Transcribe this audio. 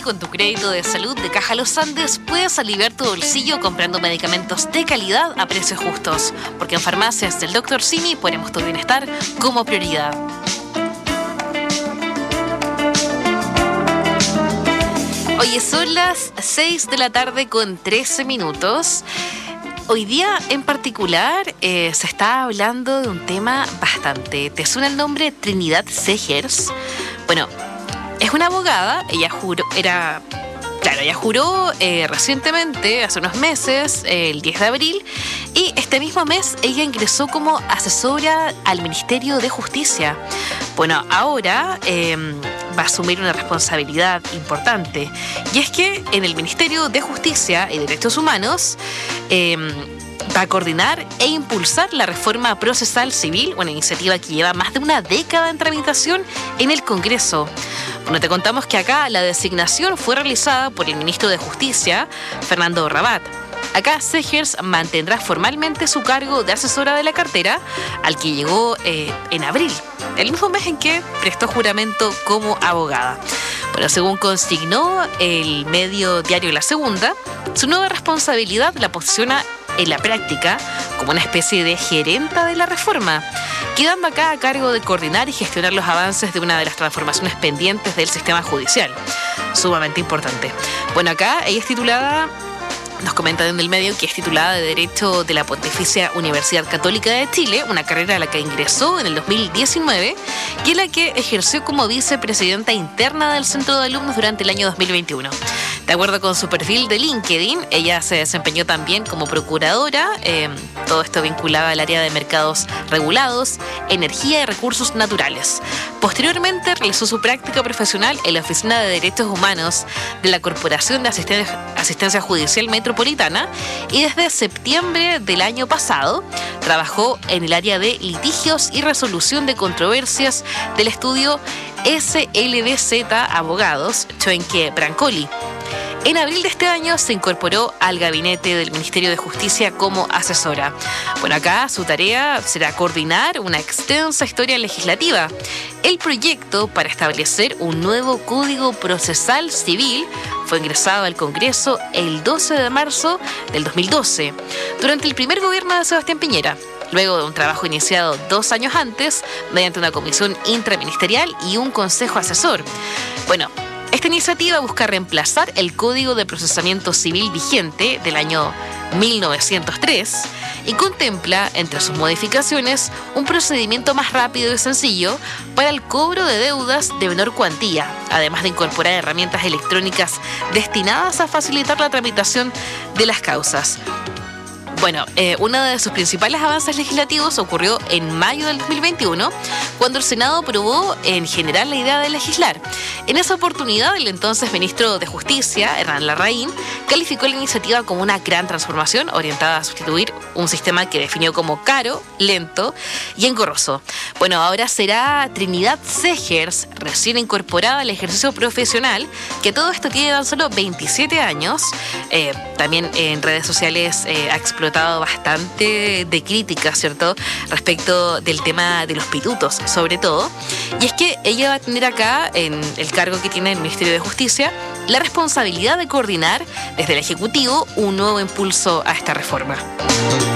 con tu crédito de salud de Caja Los Andes puedes aliviar tu bolsillo comprando medicamentos de calidad a precios justos, porque en farmacias del Dr. Simi ponemos tu bienestar como prioridad. Oye, son las 6 de la tarde con 13 minutos. Hoy día en particular se está hablando de un tema bastante... ¿Te suena el nombre Trinidad Segers? Bueno, es una abogada, ella juró recientemente, hace unos meses, el 10 de abril, y este mismo mes ella ingresó como asesora al Ministerio de Justicia. Bueno, ahora va a asumir una responsabilidad importante, y es que en el Ministerio de Justicia y Derechos Humanos va a coordinar e impulsar la reforma procesal civil, una iniciativa que lleva más de una década en tramitación en el Congreso. Bueno, te contamos que acá la designación fue realizada por el ministro de Justicia, Fernando Rabat. Acá Segers mantendrá formalmente su cargo de asesora de la cartera, al que llegó en abril, el mismo mes en que prestó juramento como abogada. Bueno, según consignó el medio diario La Segunda, su nueva responsabilidad la posiciona en la práctica como una especie de gerenta de la reforma, quedando acá a cargo de coordinar y gestionar los avances de una de las transformaciones pendientes del sistema judicial. Sumamente importante. Bueno, acá ella es titulada... Nos comentan en el medio que es titulada de Derecho de la Pontificia Universidad Católica de Chile, una carrera a la que ingresó en el 2019 y en la que ejerció como vicepresidenta interna del Centro de Alumnos durante el año 2021. De acuerdo con su perfil de LinkedIn, ella se desempeñó también como procuradora, todo esto vinculado al área de mercados regulados, energía y recursos naturales. Posteriormente realizó su práctica profesional en la Oficina de Derechos Humanos de la Corporación de Asistencia Judicial Metropolitana y desde septiembre del año pasado trabajó en el área de litigios y resolución de controversias del estudio SLBZ Abogados Choenque Brancoli. En abril de este año se incorporó al gabinete del Ministerio de Justicia como asesora. Bueno, acá su tarea será coordinar una extensa historia legislativa. El proyecto para establecer un nuevo Código Procesal Civil fue ingresado al Congreso el 12 de marzo del 2012, durante el primer gobierno de Sebastián Piñera, luego de un trabajo iniciado 2 años antes mediante una comisión intraministerial y un consejo asesor. Bueno, esta iniciativa busca reemplazar el Código de Procesamiento Civil vigente del año 1903 y contempla, entre sus modificaciones, un procedimiento más rápido y sencillo para el cobro de deudas de menor cuantía, además de incorporar herramientas electrónicas destinadas a facilitar la tramitación de las causas. Bueno, uno de sus principales avances legislativos ocurrió en mayo del 2021, cuando el Senado aprobó en general la idea de legislar. En esa oportunidad, el entonces ministro de Justicia, Hernán Larraín, calificó la iniciativa como una gran transformación orientada a sustituir un sistema que definió como caro, lento y engorroso. Bueno, ahora será Trinidad Segers, recién incorporada al ejercicio profesional, que todo esto tiene tan solo 27 años. También en redes sociales ha explotado bastante de críticas, ¿cierto?, respecto del tema de los pitutos, sobre todo. Y es que ella va a tener acá, en el cargo que tiene el Ministerio de Justicia, la responsabilidad de coordinar desde el Ejecutivo un nuevo impulso a esta reforma.